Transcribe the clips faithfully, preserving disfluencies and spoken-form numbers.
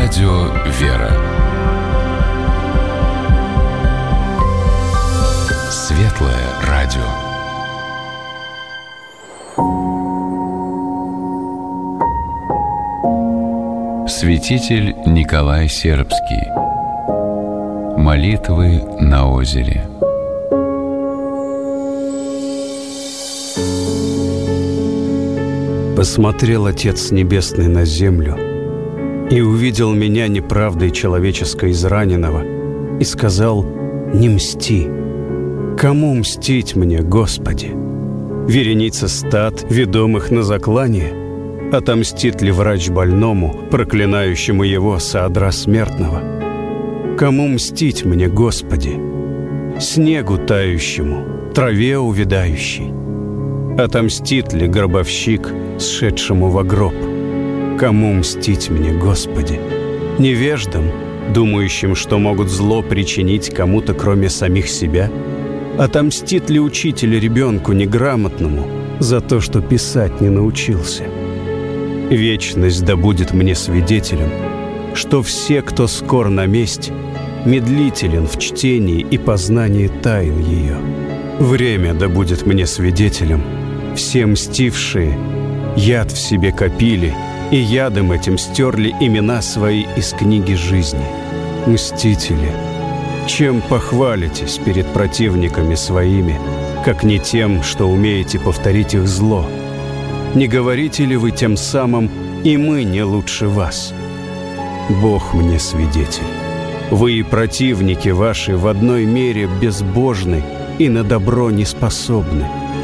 Радио «Вера». Светлое радио. Святитель Николай Сербский. Молитвы на озере. Посмотрел Отец Небесный на землю и увидел меня неправдой человеческой израненного и сказал: «Не мсти. Кому мстить мне, Господи? Вереница стад, ведомых на заклание? Отомстит ли врач больному, проклинающему его соодра смертного? Кому мстить мне, Господи? Снегу тающему, траве увядающей? Отомстит ли гробовщик, сшедшему во гроб? Кому мстить мне, Господи? Невеждам, думающим, что могут зло причинить кому-то, кроме самих себя? Отомстит ли учитель ребенку неграмотному за то, что писать не научился? Вечность да будет мне свидетелем, что все, кто скор на месть, медлителен в чтении и познании тайн ее. Время да будет мне свидетелем, все мстившие яд в себе копили, и ядом этим стерли имена свои из книги жизни. Мстители, чем похвалитесь перед противниками своими, как не тем, что умеете повторить их зло? Не говорите ли вы тем самым: и мы не лучше вас? Бог мне свидетель. Вы и противники ваши в одной мере безбожны и на добро не способны.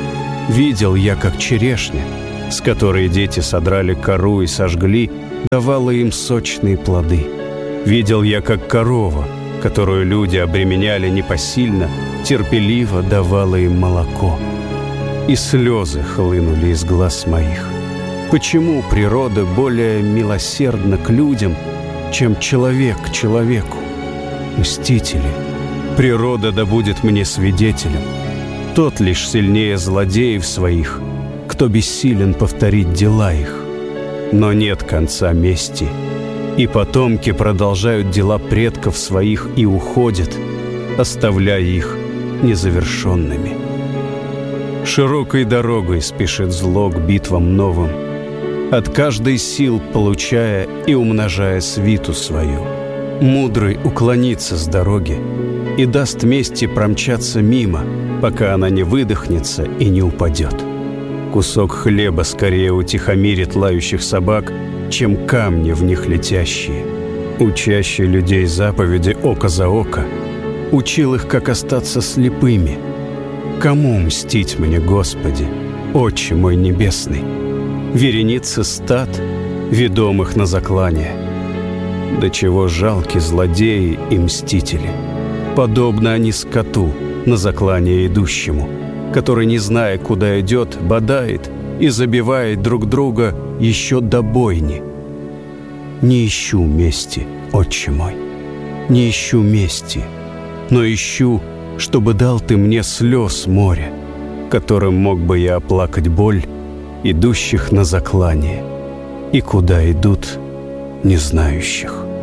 Видел я, как черешня, с которой дети содрали кору и сожгли, давала им сочные плоды. Видел я, как корова, которую люди обременяли непосильно, терпеливо давала им молоко. И слезы хлынули из глаз моих. Почему природа более милосердна к людям, чем человек к человеку? Мстители, природа да будет мне свидетелем. Тот лишь сильнее злодеев своих, кто бессилен повторить дела их. Но нет конца мести, и потомки продолжают дела предков своих и уходят, оставляя их незавершенными. Широкой дорогой спешит зло к битвам новым, от каждой сил получая и умножая свиту свою. Мудрый уклонится с дороги и даст мести промчаться мимо, пока она не выдохнется и не упадет. Кусок хлеба скорее утихомирит лающих собак, чем камни в них летящие. Учащий людей заповеди око за око учил их, как остаться слепыми. Кому мстить мне, Господи, Отче мой небесный? Вереница стад, ведомых на заклание. До чего жалки злодеи и мстители. Подобно они скоту, на заклание идущему, который, не зная, куда идет, бодает и забивает друг друга еще до бойни. Не ищу мести, Отче мой, не ищу мести, но ищу, чтобы дал ты мне слез море, которым мог бы я оплакать боль идущих на заклание и куда идут не знающих.